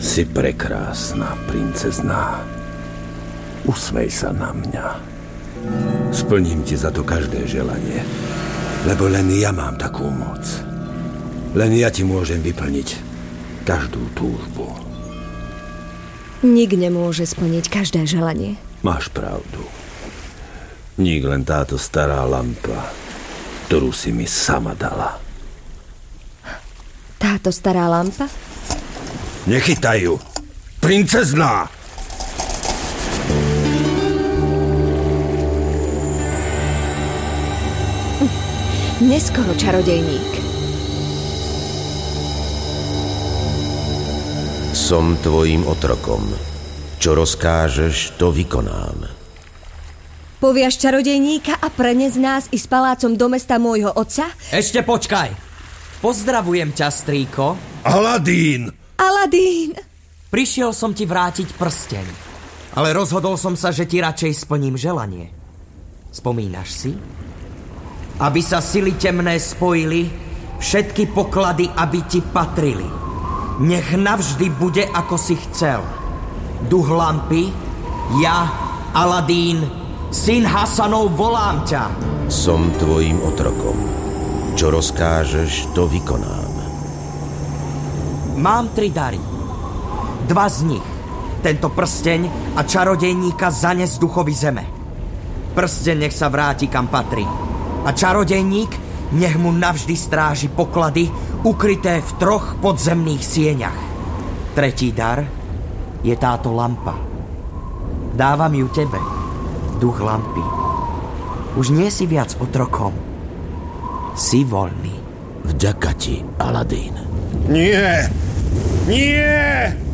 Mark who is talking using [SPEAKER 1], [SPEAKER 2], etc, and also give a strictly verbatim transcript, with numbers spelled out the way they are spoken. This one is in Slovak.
[SPEAKER 1] Si prekrásna, princezná. Usmej sa na mňa. Splním ti za to každé želanie. Lebo len ja mám takú moc. Len ja ti môžem vyplniť každú túžbu.
[SPEAKER 2] Nik nemôže splniť každé želanie.
[SPEAKER 1] Máš pravdu. Nik, len táto stará lampa, ktorú si mi sama dala.
[SPEAKER 2] Táto stará lampa?
[SPEAKER 1] Nechytaj ju! Princezná!
[SPEAKER 2] Neskoro, čarodejník.
[SPEAKER 3] Som tvojím otrokom. Čo rozkážeš, to vykonám.
[SPEAKER 2] Poviaš čarodejníka a preniesť nás i s palácom do mesta môjho otca?
[SPEAKER 4] Ešte počkaj. Pozdravujem ťa, strýko.
[SPEAKER 1] Aladín!
[SPEAKER 2] Aladín!
[SPEAKER 4] Prišiel som ti vrátiť prsteň, ale rozhodol som sa, že ti radšej splním želanie. Spomínaš si? Aby sa sily temné spojili, všetky poklady, aby ti patrili. Nech navždy bude, ako si chcel. Duch lampy, ja, Aladín, syn Hasanov, volám ťa.
[SPEAKER 3] Som tvojím otrokom. Čo rozkážeš, to vykonám.
[SPEAKER 4] Mám tri dary. Dva z nich, tento prsteň a čarodejníka zanes duchovi zeme. Prsteň nech sa vráti, kam patrí. A čarodejník nech mu navždy stráži poklady ukryté v troch podzemných sieňach. Tretí dar je táto lampa. Dávam ju tebe, duch lampy. Už nie si viac otrokom. Si voľný.
[SPEAKER 3] Vďaka ti, Aladín.
[SPEAKER 1] Nie! Nie!